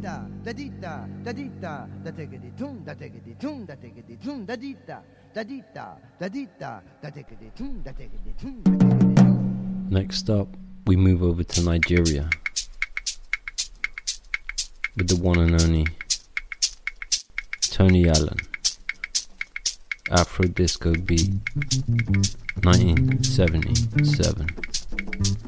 dita, da dita, da dita, da tickety toon, da tickety toon, da tickety toon, da dita, da dita, da dita, da tickety toon, da tickety toon, da tickety toon. Next up, we move over to Nigeria with the one and only Tony Allen, Afro Disco Beat, 1977.